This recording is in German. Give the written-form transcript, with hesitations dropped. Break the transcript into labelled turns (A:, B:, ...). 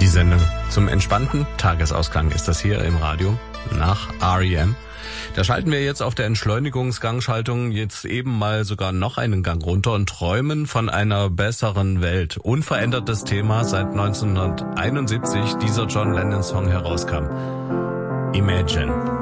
A: Die Sendung zum entspannten Tagesausklang ist das hier im Radio nach R.E.M. Da schalten wir jetzt auf der Entschleunigungsgangschaltung jetzt eben mal sogar noch einen Gang runter und träumen von einer besseren Welt. Unverändertes Thema seit 1971 dieser John Lennon Song herauskam. Imagine.